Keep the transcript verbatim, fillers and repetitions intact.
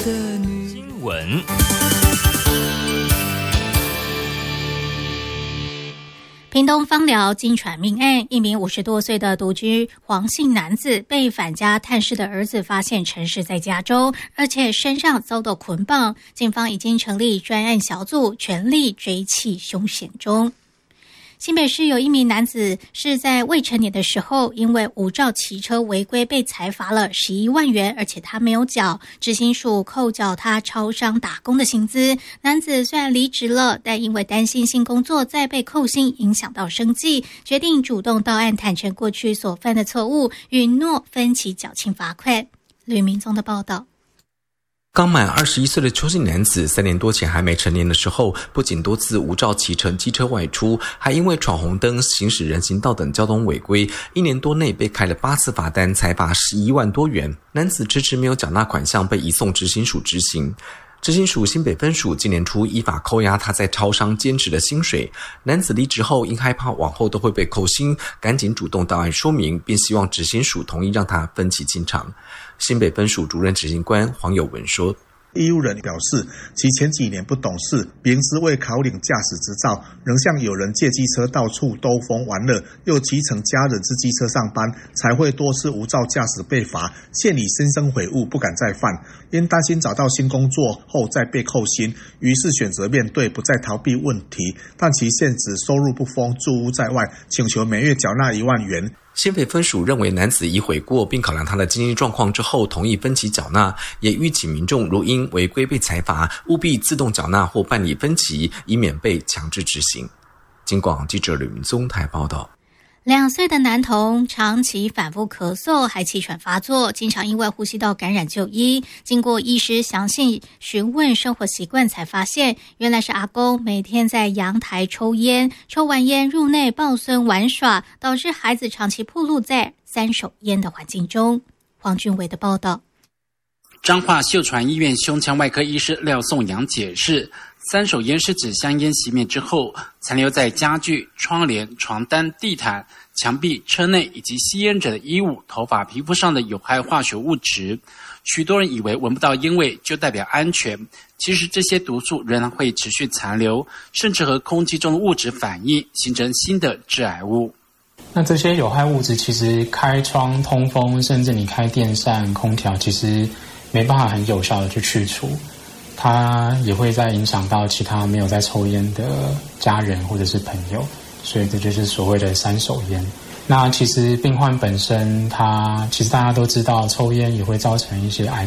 的女。 新闻。 屏东枋寮惊传命案，一名五十多岁的独居黄姓男子被返家探视的儿子发现陈尸在家中，而且身上遭到捆绑。警方已经成立专案小组，全力追缉凶嫌中。新北市有一名男子是在未成年的时候，因为无照骑车违规被裁罚了十一万元，而且他没有缴，执行署扣缴他超商打工的薪资。男子虽然离职了，但因为担心新工作再被扣薪影响到生计，决定主动到案坦诚过去所犯的错误，允诺分期缴清罚款。吕明宗的报道。 刚满二十一岁的邱姓男子，三年多前还没成年的时候，不仅多次无照骑乘机车外出，还因为闯红灯、行驶人行道等交通违规，一年多内被开了八次罚单，才罚十一万多元。男子迟迟没有缴纳款项，被移送执行署执行。执行署新北分署今年初依法扣押他在超商兼职的薪水。男子离职后，因害怕往后都会被扣薪，赶紧主动到案说明，并希望执行署同意让他分期清偿。新北分署主任执行官黄友文说， 义务人表示，其前几年不懂事，明知未考领驾驶执照，仍向有人借机车到处兜风玩乐，又骑乘家人之机车上班，才会多次无照驾驶被罚，现已心生悔悟，不敢再犯。因担心找到新工作后再被扣薪，于是选择面对，不再逃避问题。但其现职收入不丰，住屋在外，请求每月缴纳一万元。 新北分署认为男子已悔过，并考量他的经济状况之后，同意分期缴纳，也吁请民众如因违规被裁罚，务必自动缴纳或办理分期，以免被强制执行。警广记者吕明宗台报道。 两岁的男童长期反复咳嗽，还气喘发作，经常因为呼吸道感染就医。经过医师详细询问生活习惯，才发现原来是阿公每天在阳台抽烟，抽完烟入内抱孙玩耍，导致孩子长期暴露在三手烟的环境中。黄俊伟的报道。 彰化秀传医院胸腔外科医师廖颂阳解释，三手烟是指香烟熄灭之后残留在家具、窗帘、床单、地毯、墙壁、车内以及吸烟者的衣物、头发、皮肤上的有害化学物质。许多人以为闻不到烟味就代表安全，其实这些毒素仍然会持续残留，甚至和空气中的物质反应，形成新的致癌物。 那这些有害物质其实开窗通风，甚至你开电扇、空调，其实没办法很有效的去去除，它也会再影响到其他没有在抽烟的家人或者是朋友，所以这就是所谓的三手烟。那其实病患本身，他其实大家都知道，抽烟也会造成一些癌